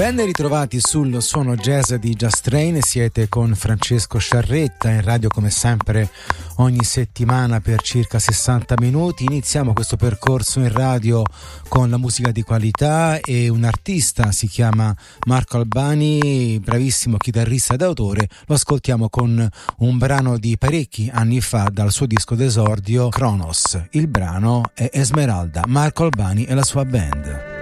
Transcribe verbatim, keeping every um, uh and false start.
Ben ritrovati sul suono jazz di Just Train, siete con Francesco Sciarretta in radio come sempre ogni settimana per circa sessanta minuti. Iniziamo questo percorso in radio con la musica di qualità e un artista, si chiama Marco Albani, bravissimo chitarrista d'autore. Lo ascoltiamo con un brano di parecchi anni fa dal suo disco d'esordio Kronos. Il brano è Esmeralda, Marco Albani e la sua band.